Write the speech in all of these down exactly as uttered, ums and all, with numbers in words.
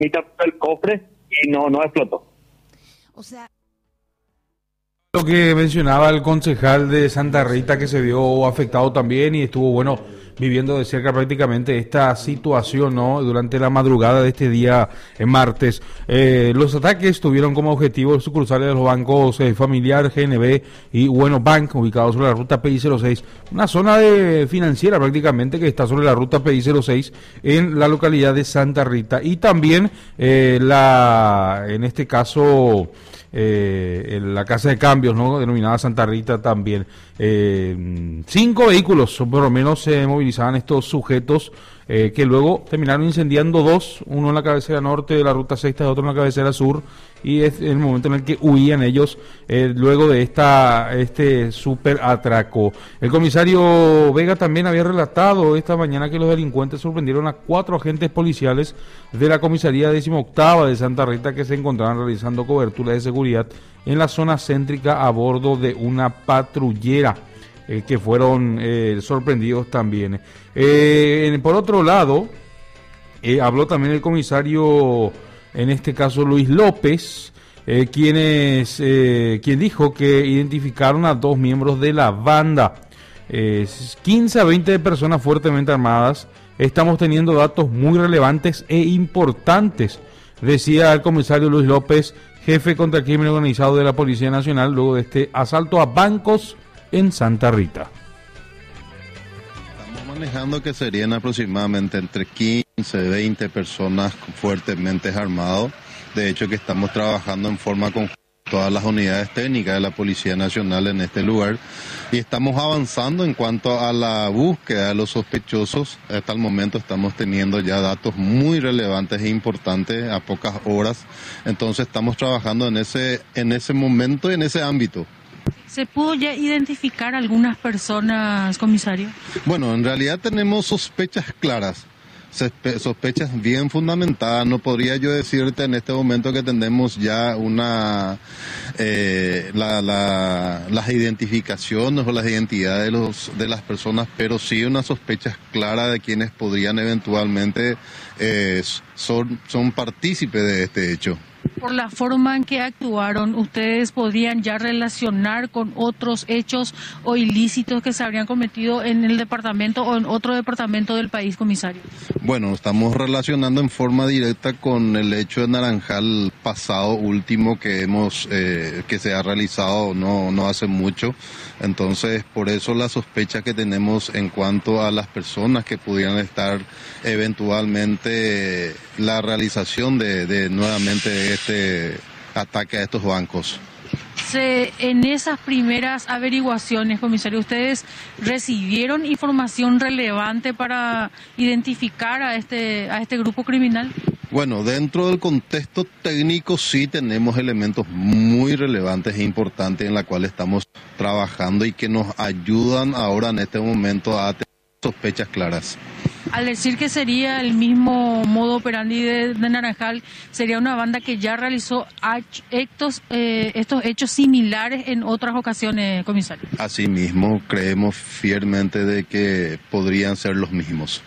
mitad del cofre y no, no explotó. O sea, lo que mencionaba el concejal de Santa Rita, que se vio afectado también y estuvo, bueno, viviendo de cerca prácticamente esta situación, ¿no? Durante la madrugada de este día, en martes. Eh, los ataques tuvieron como objetivo sucursales de los bancos eh, Familiar, G N B y Bueno Bank, ubicados sobre la ruta P I cero seis, una zona de financiera prácticamente que está sobre la ruta P I cero seis en la localidad de Santa Rita. Y también eh, la, en este caso, Eh, en la casa de cambios, ¿no? Denominada Santa Rita también. Eh, cinco vehículos, por lo menos, se movilizaban estos sujetos eh, que luego terminaron incendiando dos, uno en la cabecera norte de la ruta sexta y otro en la cabecera sur, y es el momento en el que huían ellos eh, luego de esta este super atraco. El comisario Vega también había relatado esta mañana que los delincuentes sorprendieron a cuatro agentes policiales de la comisaría decimoctava de Santa Rita que se encontraban realizando cobertura de seguridad en la zona céntrica a bordo de una patrullera, eh, que fueron eh, sorprendidos también. Eh, por otro lado, eh, habló también el comisario, en este caso Luis López, eh, quienes, eh, quien dijo que identificaron a dos miembros de la banda, eh, quince a veinte personas fuertemente armadas. Estamos teniendo datos muy relevantes e importantes, decía el comisario Luis López, jefe contra el crimen organizado de la Policía Nacional, luego de este asalto a bancos en Santa Rita. Estamos manejando que serían aproximadamente entre quince, veinte personas fuertemente armados. De hecho, que estamos trabajando en forma conjunta todas las unidades técnicas de la Policía Nacional en este lugar y estamos avanzando en cuanto a la búsqueda de los sospechosos. Hasta el momento estamos teniendo ya datos muy relevantes e importantes a pocas horas, entonces estamos trabajando en ese, en ese momento y en ese ámbito. ¿Se pudo ya identificar algunas personas, comisario? Bueno, en realidad tenemos sospechas claras. Sospechas bien fundamentadas. No podría yo decirte en este momento que tenemos ya una eh, la, la, las identificaciones o las identidades de los de las personas, pero sí unas sospechas claras de quienes podrían eventualmente eh, son, son partícipes de este hecho. Por la forma en que actuaron, ¿ustedes podrían ya relacionar con otros hechos o ilícitos que se habrían cometido en el departamento o en otro departamento del país, comisario? Bueno, estamos relacionando en forma directa con el hecho de Naranjal pasado último que hemos eh, que se ha realizado no no hace mucho. Entonces, por eso la sospecha que tenemos en cuanto a las personas que pudieran estar eventualmente la realización de, de nuevamente este ataque a estos bancos. Se, en esas primeras averiguaciones, comisario, ¿ustedes recibieron información relevante para identificar a este a este grupo criminal? Bueno, dentro del contexto técnico sí tenemos elementos muy relevantes e importantes en la cual estamos trabajando y que nos ayudan ahora en este momento a tener sospechas claras. Al decir que sería el mismo modo operandi de, de Naranjal, sería una banda que ya realizó estos, eh, estos hechos similares en otras ocasiones, comisario. Asimismo, creemos fielmente de que podrían ser los mismos.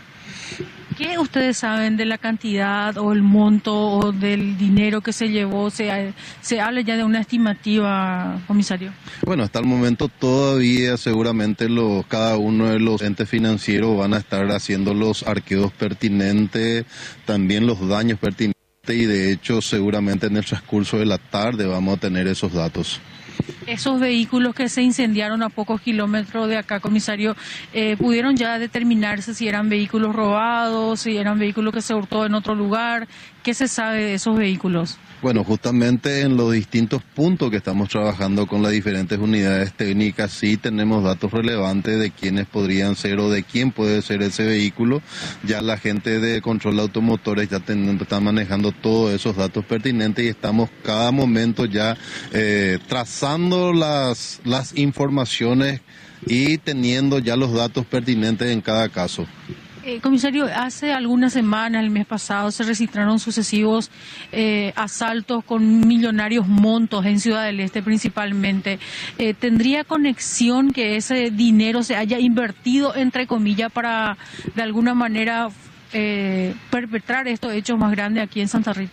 ¿Qué ustedes saben de la cantidad o el monto o del dinero que se llevó? ¿Se, se habla ya de una estimativa, comisario? Bueno, hasta el momento todavía seguramente los, cada uno de los entes financieros van a estar haciendo los arqueos pertinentes, también los daños pertinentes y de hecho seguramente en el transcurso de la tarde vamos a tener esos datos. Esos vehículos que se incendiaron a pocos kilómetros de acá, comisario, eh, ¿pudieron ya determinarse si eran vehículos robados, si eran vehículos que se hurtó en otro lugar? ¿Qué se sabe de esos vehículos? Bueno, justamente en los distintos puntos que estamos trabajando con las diferentes unidades técnicas, sí tenemos datos relevantes de quiénes podrían ser o de quién puede ser ese vehículo. Ya la gente de control de automotores ya ten, está manejando todos esos datos pertinentes y estamos cada momento ya eh, trazando las, las informaciones y teniendo ya los datos pertinentes en cada caso. Eh, comisario, hace algunas semanas, el mes pasado, se registraron sucesivos eh, asaltos con millonarios montos en Ciudad del Este principalmente. Eh, ¿Tendría conexión que ese dinero se haya invertido, entre comillas, para de alguna manera eh, perpetrar estos hechos más grandes aquí en Santa Rita.